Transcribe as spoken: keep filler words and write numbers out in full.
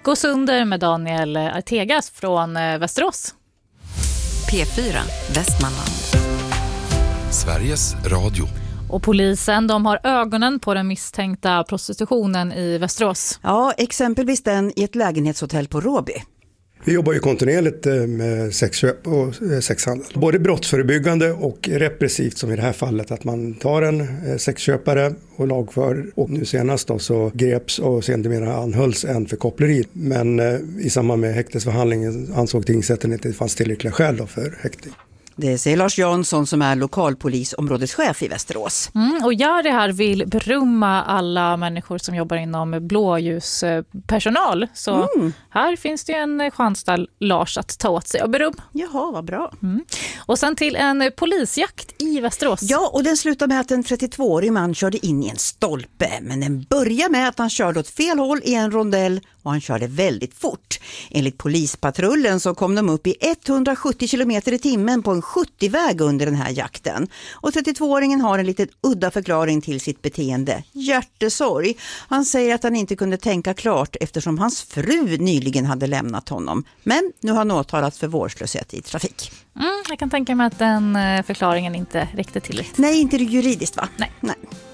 gås under med Daniel Artegas från Västerås. P fyra Västmanland. Sveriges Radio. Och polisen, de har ögonen på den misstänkta prostitutionen i Västerås. Ja, exempelvis den i ett lägenhetshotell på Råby. Vi jobbar ju kontinuerligt med sexköp och sexhandel. Både brottsförebyggande och repressivt, som i det här fallet, att man tar en sexköpare och lagför. Och nu senast då så greps och sedermera anhölls en för koppleri. Men i samband med häktesförhandlingen ansåg tingsrätten att det fanns tillräckliga skäl då för häktning. Det säger Lars Jansson som är lokalpolisområdeschef i Västerås. Mm, och Jari här vill berömma alla människor som jobbar inom blåljuspersonal. Så mm. här finns det en chans där, Lars, att ta åt sig av beröm. Jaha, vad bra. Mm. Och sen till en polisjakt i Västerås. Ja, och den slutar med att en trettiotvåårig man körde in i en stolpe. Men den börjar med att han körde åt fel håll i en rondell och han körde väldigt fort. Enligt polispatrullen så kom de upp i etthundrasjuttio kilometer i timmen på en sjuttio-väg under den här jakten. Och trettiotvååringen har en lite udda förklaring till sitt beteende. Hjärtesorg. Han säger att han inte kunde tänka klart eftersom hans fru nyligen hade lämnat honom. Men nu har han åtalats för vårdslöshet i trafik. Mm, jag kan tänka mig att den förklaringen inte räckte tillräckligt. Nej, inte juridiskt va? Nej. Nej.